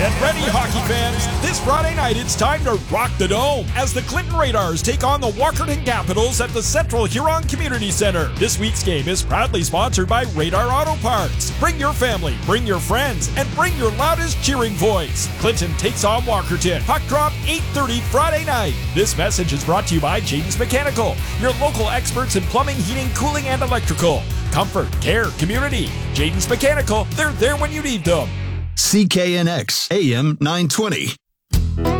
Get ready, hockey fans! This Friday night, it's time to rock the Dome as the Clinton Radars take on the Walkerton Capitals at the Central Huron Community Center. This week's game is proudly sponsored by Radar Auto Parts. Bring your family, bring your friends, and bring your loudest cheering voice. Clinton takes on Walkerton. Puck drop 8:30 Friday night. This message is brought to you by Jayden's Mechanical, your local experts in plumbing, heating, cooling, and electrical. Comfort, care, community. Jayden's Mechanical, they're there when you need them. CKNX AM 920.